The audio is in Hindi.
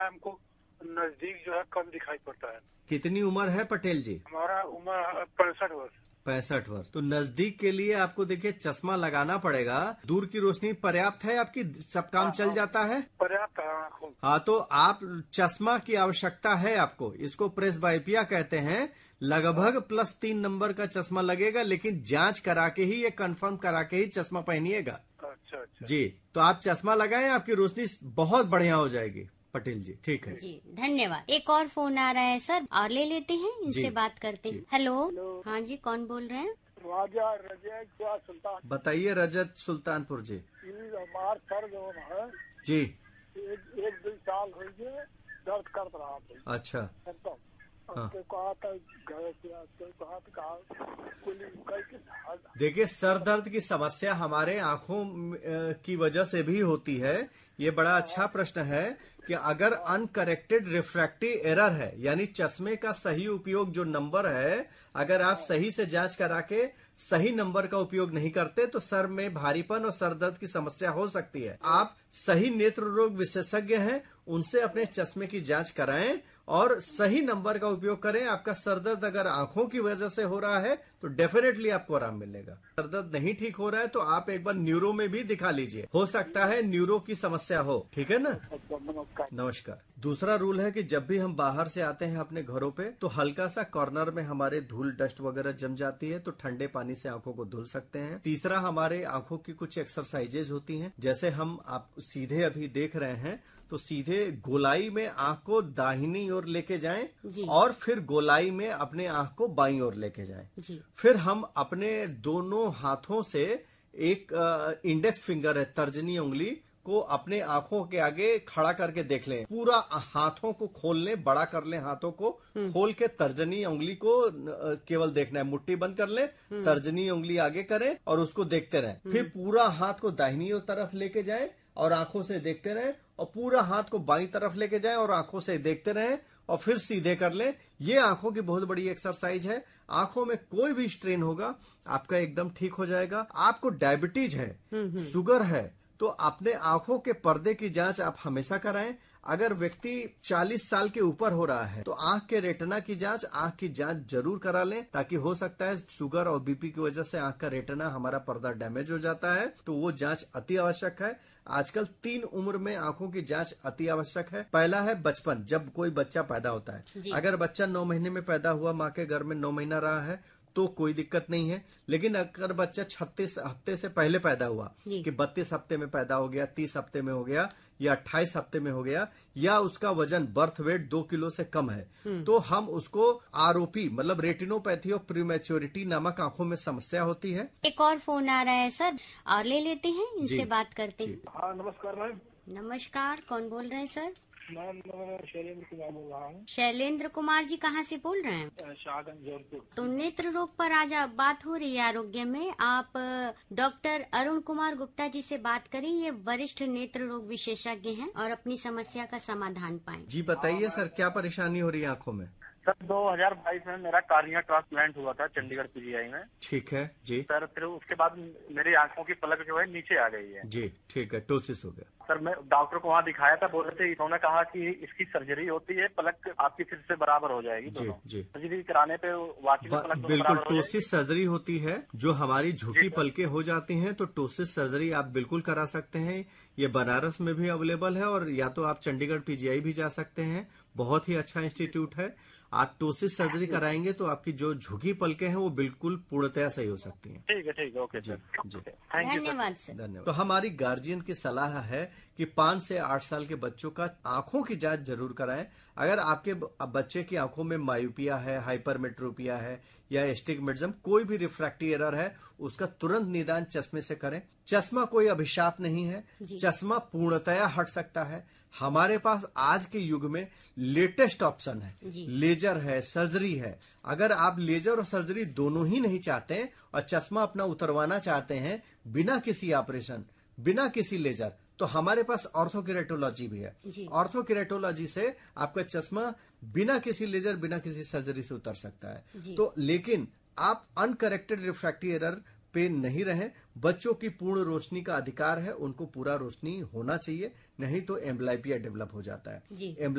हमको नजदीक जो है कम दिखाई पड़ता है। कितनी उम्र है पटेल जी? हमारा उम्र 65 वर्ष। 65 वर्ष। तो नजदीक के लिए आपको देखिए चश्मा लगाना पड़ेगा। दूर की रोशनी पर्याप्त है आपकी, सब काम चल जाता है? पर्याप्त है आँखों। हाँ, तो आप चश्मा की आवश्यकता है आपको। इसको प्रेसबायोपिया कहते हैं। लगभग +3 नंबर का चश्मा लगेगा, लेकिन जांच करा के ही, ये कंफर्म करा के ही चश्मा पहनिएगा। अच्छा जी, तो आप चश्मा लगाएं, आपकी रोशनी बहुत बढ़िया हो जाएगी पटेल जी। ठीक है जी, धन्यवाद। एक और फोन आ रहा है सर, और ले लेते हैं, इनसे बात करते हैं। हेलो, हाँ जी, कौन बोल रहे हैं? राजा रजत सुल्तान। बताइए रजत सुल्तानपुर जी। हमार सर जो है जी, एक 2 साल हो गए दर्द कर रहा था। अच्छा, देखिए सर दर्द की समस्या हमारे आंखों की वजह से भी होती है। ये बड़ा अच्छा प्रश्न है कि अगर अनकरेक्टेड रिफ्रैक्टिव एरर है, यानी चश्मे का सही उपयोग जो नंबर है, अगर आप सही से जांच करा के सही नंबर का उपयोग नहीं करते तो सर में भारीपन और सर दर्द की समस्या हो सकती है। आप सही नेत्र रोग विशेषज्ञ हैं, उनसे अपने चश्मे की जांच कराएं और सही नंबर का उपयोग करें। आपका सर दर्द अगर आंखों की वजह से हो रहा है तो डेफिनेटली आपको आराम मिलेगा। सर दर्द नहीं ठीक हो रहा है तो आप एक बार न्यूरो में भी दिखा लीजिए, हो सकता है न्यूरो की समस्या हो। ठीक है ना? नमस्कार। दूसरा रूल है कि जब भी हम बाहर से आते हैं अपने घरों पे, तो हल्का सा कॉर्नर में हमारे धूल डस्ट वगैरह जम जाती है, तो ठंडे पानी से आंखों को धुल सकते हैं। तीसरा, हमारे आंखों की कुछ एक्सरसाइजेज होती हैं, जैसे हम आप सीधे अभी देख रहे हैं तो सीधे गोलाई में आंख को दाहिनी ओर लेके जाएं और फिर गोलाई में अपने आंख को बाईं ओर लेके जाएं। फिर हम अपने दोनों हाथों से एक इंडेक्स फिंगर है, तर्जनी उंगली को अपने आंखों के आगे खड़ा करके देख लें। पूरा हाथों को खोल लें, बड़ा कर लें, हाथों को खोल के तर्जनी उंगली को केवल देखना है। मुट्ठी बंद कर लें, तर्जनी उंगली आगे करें और उसको देखते रहें। फिर पूरा हाथ को दाहिनी तरफ लेके जाएं और आंखों से देखते रहें, और पूरा हाथ को बाईं तरफ लेके जाएं और आंखों से देखते रहें, और फिर सीधे कर लें। ये आंखों की बहुत बड़ी एक्सरसाइज है। आंखों में कोई भी स्ट्रेन होगा आपका एकदम ठीक हो जाएगा। आपको डायबिटीज है, शुगर है, तो अपने आंखों के पर्दे की जांच आप हमेशा कराएं। अगर व्यक्ति 40 साल के ऊपर हो रहा है तो आंख के रेटिना की जांच, आंख की जांच जरूर करा लें, ताकि हो सकता है शुगर और बीपी की वजह से आंख का रेटिना, हमारा पर्दा डैमेज हो जाता है, तो वो जांच अति आवश्यक है। आजकल 3 उम्र में आंखों की जांच अति आवश्यक है। पहला है बचपन, जब कोई बच्चा पैदा होता है। अगर बच्चा 9 महीने में पैदा हुआ, माँ के घर में 9 महीना रहा है, तो कोई दिक्कत नहीं है। लेकिन अगर बच्चा 36 हफ्ते से पहले पैदा हुआ, कि 32 हफ्ते में पैदा हो गया, 30 हफ्ते में हो गया, या 28 हफ्ते में हो गया, या उसका वजन बर्थ वेट 2 किलो से कम है, तो हम उसको आरओपी मतलब रेटिनोपैथी ऑफ प्रीमेच्योरिटी नामक आंखों में समस्या होती है। एक और फोन आ रहा है सर, और ले लेते हैं, इनसे बात करते हैं। हाँ, नमस्कार मैम। नमस्कार, कौन बोल रहे हैं सर? मैम, शैलेंद्र कुमार बोल रहा हूँ। शैलेंद्र कुमार जी, कहाँ से बोल रहे हैं? शाहगंज जौनपुर। तो नेत्र रोग पर आज बात हो रही है आरोग्य में। आप डॉक्टर अरुण कुमार गुप्ता जी से बात करें, ये वरिष्ठ नेत्र रोग विशेषज्ञ हैं और अपनी समस्या का समाधान पाएं। जी बताइए सर, क्या परेशानी हो रही है आंखों में? सर 2022 में मेरा कार्निया ट्रांसप्लांट हुआ था चंडीगढ़ पीजीआई में। ठीक है जी सर, फिर उसके बाद मेरी आंखों की पलक जो है नीचे आ गई है। जी ठीक है, टोसिस हो गया। सर मैं डॉक्टर को वहाँ दिखाया था, बोल रहे थे, इन्होंने कहा कि इसकी सर्जरी होती है, पलक आपकी फिर से बराबर हो जाएगी। जी जी, सर्जरी कराने पे वाकई में पलक बिल्कुल टोसिस सर्जरी होती है। जो हमारी झुकी पलकें हो जाती हैं तो टोसिस सर्जरी आप बिल्कुल करा सकते हैं। ये बनारस में भी अवेलेबल है, और या तो आप चंडीगढ़ पीजीआई भी जा सकते हैं, बहुत ही अच्छा इंस्टीट्यूट है। आप टोसिस सर्जरी कराएंगे तो आपकी जो झुकी पलकें हैं वो बिल्कुल पूर्णतया सही हो सकती हैं। ठीक है, ओके सर, जी धन्यवाद सर। धन्यवाद। तो हमारी गार्जियन की सलाह है कि 5 से 8 साल के बच्चों का आंखों की जांच जरूर कराएं। अगर आपके बच्चे की आंखों में मायोपिया है, हाइपरमेट्रोपिया है, या एस्टिग्मेटिज्म, कोई भी रिफ्रैक्टिव एरर है, उसका तुरंत निदान चश्मे से करें। चश्मा कोई अभिशाप नहीं है, चश्मा पूर्णतया हट सकता है। हमारे पास आज के युग में लेटेस्ट ऑप्शन है, लेजर है, सर्जरी है। अगर आप लेजर और सर्जरी दोनों ही नहीं चाहते हैं और चश्मा अपना उतरवाना चाहते हैं बिना किसी ऑपरेशन, बिना किसी लेजर, तो हमारे पास ऑर्थोकेरेटोलॉजी भी है। ऑर्थोकेरेटोलॉजी से आपका चश्मा बिना किसी लेजर, बिना किसी सर्जरी से उतर सकता है। तो लेकिन आप अनकरेक्टेड रिफ्रैक्टिव एरर पे नहीं रहें। बच्चों की पूर्ण रोशनी का अधिकार है, उनको पूरा रोशनी होना चाहिए, नहीं तो एम्ब्लाइपिया डेवलप हो जाता है।